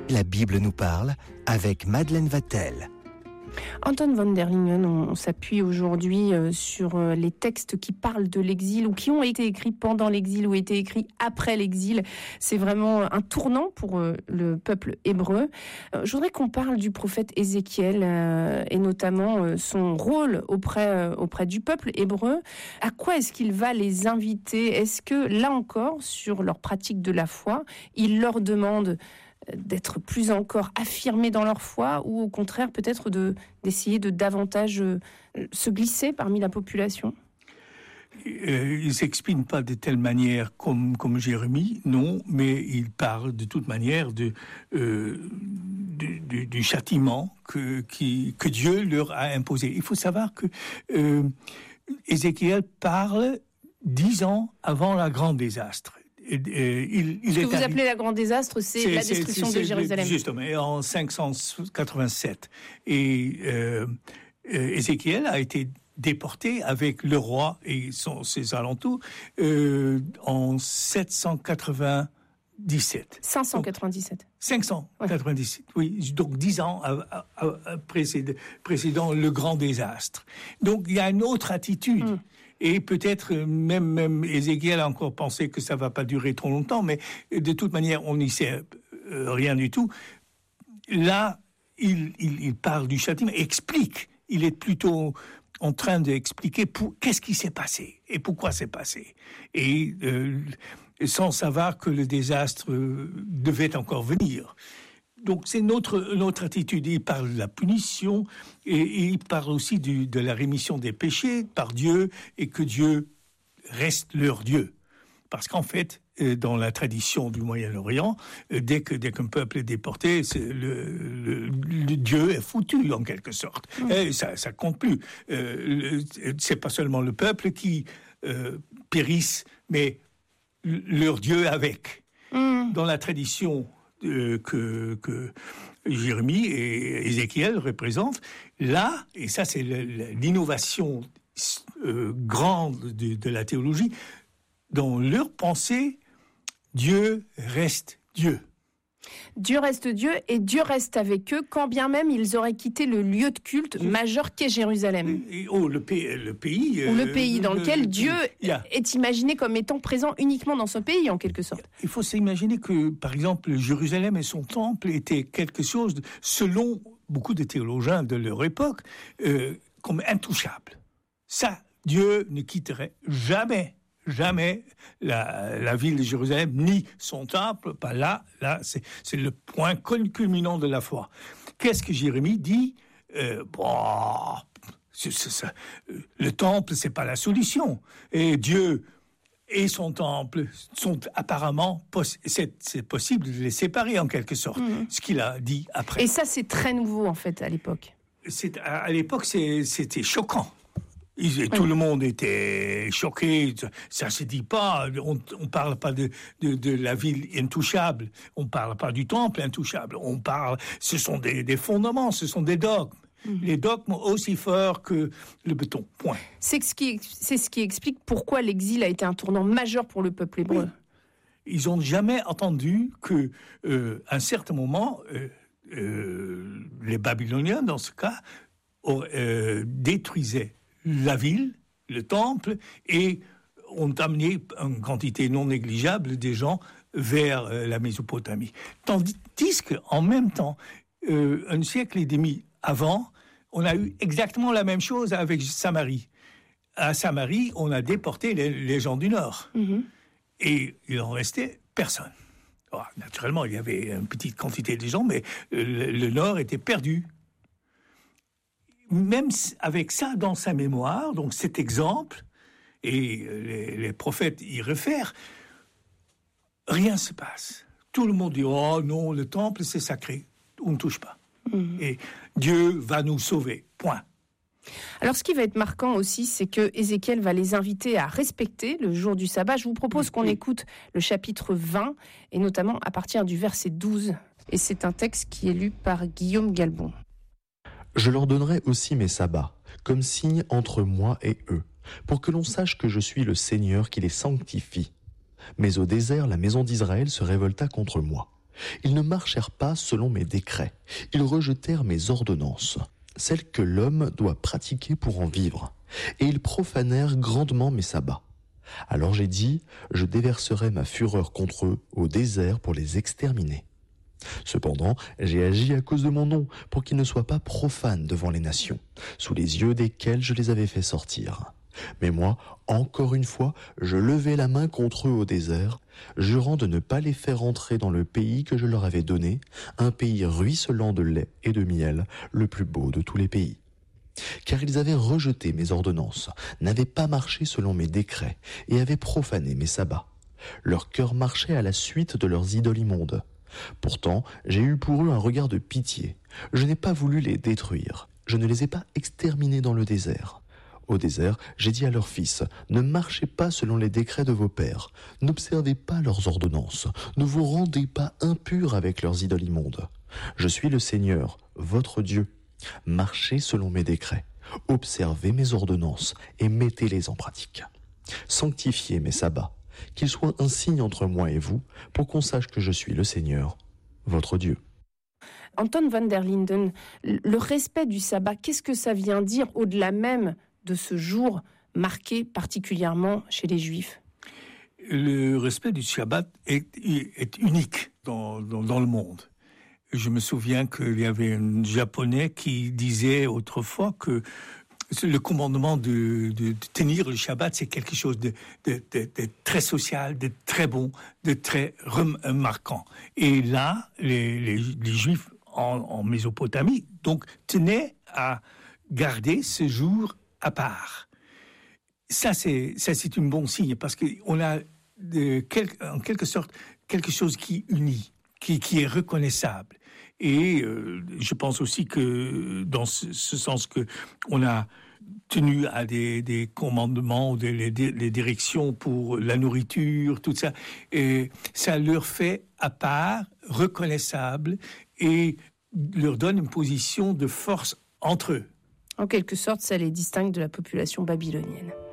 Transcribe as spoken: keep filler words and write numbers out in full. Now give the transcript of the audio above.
La Bible nous parle avec Madeleine Vatel. Anton van der Lingen, on s'appuie aujourd'hui sur les textes qui parlent de l'exil ou qui ont été écrits pendant l'exil ou été écrits après l'exil. C'est vraiment un tournant pour le peuple hébreu. Je voudrais qu'on parle du prophète Ézéchiel et notamment son rôle auprès, auprès du peuple hébreu. À quoi est-ce qu'il va les inviter ? Est-ce que, là encore, sur leur pratique de la foi, il leur demande d'être plus encore affirmés dans leur foi ou au contraire peut-être de, d'essayer de davantage euh, se glisser parmi la population ? euh, Ils ne s'expriment pas de telle manière comme, comme Jérémie, non, mais ils parlent de toute manière de, euh, du, du, du châtiment que, qui, que Dieu leur a imposé. Il faut savoir que euh, Ézéchiel parle dix ans avant le grand désastre. Euh, il, il Ce que vous arri... appelez la grand désastre, c'est, c'est la destruction c'est, c'est, de Jérusalem. Justement, en cinq cent quatre-vingt-sept. Et euh, euh, Ézéchiel a été déporté avec le roi et son, ses alentours euh, en sept cent quatre-vingt-dix-sept. cinq cent quatre-vingt-dix-sept. Donc, cinq cent quatre-vingt-dix-sept, ouais. Oui. Donc dix ans précédant, précédant le grand désastre. Donc il y a une autre attitude. Mm. Et peut-être même, même Ézéchiel a encore pensé que ça ne va pas durer trop longtemps, mais de toute manière, on n'y sait euh, rien du tout. Là, il, il, il parle du châtiment, explique. Il est plutôt en train d'expliquer pour, qu'est-ce qui s'est passé et pourquoi c'est passé. Et euh, sans savoir que le désastre euh, devait encore venir. Donc c'est notre, notre attitude. Il parle de la punition et, et il parle aussi du, de la rémission des péchés par Dieu et que Dieu reste leur Dieu. Parce qu'en fait, dans la tradition du Moyen-Orient, dès, que, dès qu'un peuple est déporté, c'est le, le, le Dieu est foutu en quelque sorte. Mmh. Et ça ne compte plus. Euh, c'est pas seulement le peuple qui euh, périsse, mais leur Dieu avec. Mmh. Dans la tradition Euh, que, que Jérémie et Ézéchiel représentent, là, et ça c'est le, l'innovation euh, grande de, de la théologie, dans leur pensée, Dieu reste Dieu. Dieu reste Dieu et Dieu reste avec eux, quand bien même ils auraient quitté le lieu de culte majeur qu'est Jérusalem. Et, oh, le pays, le pays, ou le pays dans euh, lequel le, Dieu yeah. est imaginé comme étant présent uniquement dans ce pays, en quelque sorte. Il faut s'imaginer que, par exemple, Jérusalem et son temple étaient quelque chose, de, selon beaucoup de théologiens de leur époque, euh, comme intouchable. Ça, Dieu ne quitterait jamais. Jamais la, la ville de Jérusalem, ni son temple, pas là, là, c'est, c'est le point culminant de la foi. Qu'est-ce que Jérémie dit ? euh, bon, c'est, c'est, c'est, le temple, c'est pas la solution. Et Dieu et son temple sont apparemment, poss- c'est, c'est possible de les séparer en quelque sorte, mmh. ce qu'il a dit après. Et ça, c'est très nouveau, en fait, à l'époque. C'est, à, à l'époque, c'est, c'était choquant. Ils, tout oui. le monde était choqué, ça se dit pas, on ne parle pas de, de, de la ville intouchable, on ne parle pas du temple intouchable, on parle, ce sont des, des fondements, ce sont des dogmes. Mmh. Les dogmes aussi forts que le béton, point. C'est ce qui, c'est ce qui explique pourquoi l'exil a été un tournant majeur pour le peuple hébreu. Oui. Ils n'ont jamais entendu qu'à euh, un certain moment, euh, euh, les Babyloniens, dans ce cas, euh, détruisaient la ville, le temple, et ont amené une quantité non négligeable des gens vers euh, la Mésopotamie. Tandis qu'en même temps, euh, un siècle et demi avant, on a eu exactement la même chose avec Samarie. À Samarie, on a déporté les, les gens du Nord. Mm-hmm. Et il en restait personne. Alors, naturellement, il y avait une petite quantité de gens, mais le, le Nord était perdu. Même avec ça dans sa mémoire, donc cet exemple, et les, les prophètes y réfèrent, rien ne se passe. Tout le monde dit « Oh non, le temple, c'est sacré, on ne touche pas. Mmh. » Et Dieu va nous sauver, point. Alors, ce qui va être marquant aussi, c'est que Ézéchiel va les inviter à respecter le jour du sabbat. Je vous propose qu'on écoute le chapitre vingt, et notamment à partir du verset douze. Et c'est un texte qui est lu par Guillaume Galbon. Je leur donnerai aussi mes sabbats, comme signe entre moi et eux, pour que l'on sache que je suis le Seigneur qui les sanctifie. Mais au désert, la maison d'Israël se révolta contre moi. Ils ne marchèrent pas selon mes décrets. Ils rejetèrent mes ordonnances, celles que l'homme doit pratiquer pour en vivre. Et ils profanèrent grandement mes sabbats. Alors j'ai dit, je déverserai ma fureur contre eux au désert pour les exterminer. Cependant, j'ai agi à cause de mon nom, pour qu'ils ne soient pas profanes devant les nations, sous les yeux desquels je les avais fait sortir. Mais moi, encore une fois, je levai la main contre eux au désert, jurant de ne pas les faire entrer dans le pays que je leur avais donné, un pays ruisselant de lait et de miel, le plus beau de tous les pays. Car ils avaient rejeté mes ordonnances, n'avaient pas marché selon mes décrets, et avaient profané mes sabbats. Leur cœur marchait à la suite de leurs idoles immondes. Pourtant, j'ai eu pour eux un regard de pitié. Je n'ai pas voulu les détruire. Je ne les ai pas exterminés dans le désert. Au désert, j'ai dit à leurs fils, ne marchez pas selon les décrets de vos pères, n'observez pas leurs ordonnances, ne vous rendez pas impurs avec leurs idoles immondes. Je suis le Seigneur, votre Dieu. Marchez selon mes décrets, observez mes ordonnances et mettez-les en pratique. Sanctifiez mes sabbats, qu'ils soient un signe entre moi et vous, pour qu'on sache que je suis le Seigneur, votre Dieu. Anton van der Linden, le respect du sabbat, qu'est-ce que ça vient dire au-delà même de ce jour marqué particulièrement chez les Juifs? Le respect du Shabbat est, est unique dans, dans, dans le monde. Je me souviens qu'il y avait un Japonais qui disait autrefois que le commandement de, de, de tenir le Shabbat, c'est quelque chose de, de, de, de très social, de très bon, de très remarquant. Et là, les, les, les Juifs en, en Mésopotamie donc tenaient à garder ce jour à part. Ça, c'est, ça, c'est un bon signe parce qu'on a de, en quelque sorte quelque chose qui unit, qui, qui est reconnaissable. Et euh, je pense aussi que dans ce, ce sens que on a tenu à des, des commandements, des, des, des directions pour la nourriture, tout ça, et ça leur fait à part, reconnaissable, et leur donne une position de force entre eux. En quelque sorte, ça les distingue de la population babylonienne.